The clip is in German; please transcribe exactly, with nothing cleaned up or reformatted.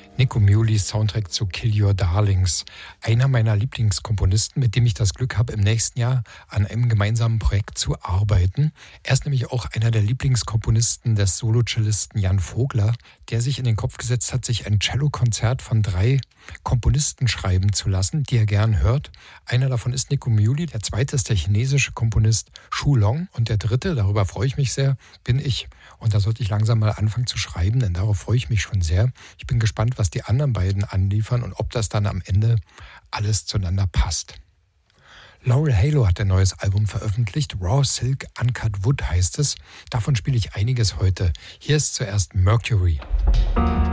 Nico Muhly's Soundtrack zu Kill Your Darlings. Einer meiner Lieblingskomponisten, mit dem ich das Glück habe, im nächsten Jahr an einem gemeinsamen Projekt zu arbeiten. Er ist nämlich auch einer der Lieblingskomponisten des Solo-Cellisten Jan Vogler, der sich in den Kopf gesetzt hat, sich ein Cellokonzert von drei Komponisten schreiben zu lassen, die er gern hört. Einer davon ist Nico Muhly, der zweite ist der chinesische Komponist Shu Long und der dritte, darüber freue ich mich sehr, bin ich. Und da sollte ich langsam mal anfangen zu schreiben, denn darauf freue ich mich schon sehr. Ich bin gespannt, was die anderen beiden anliefern und ob das dann am Ende alles zueinander passt. Laurel Halo hat ein neues Album veröffentlicht. Raw Silk Uncut Wood heißt es. Davon spiele ich einiges heute. Hier ist zuerst Mercury.